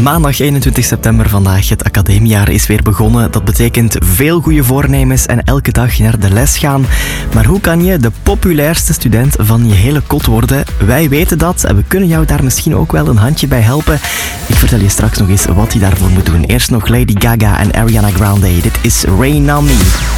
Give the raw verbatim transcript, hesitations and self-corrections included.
Maandag eenentwintig september vandaag. Het academiejaar is weer begonnen. Dat betekent veel goede voornemens en elke dag naar de les gaan. Maar hoe kan je de populairste student van je hele kot worden? Wij weten dat en we kunnen jou daar misschien ook wel een handje bij helpen. Ik vertel je straks nog eens wat je daarvoor moet doen. Eerst nog Lady Gaga en Ariana Grande. Dit is Rain On Me.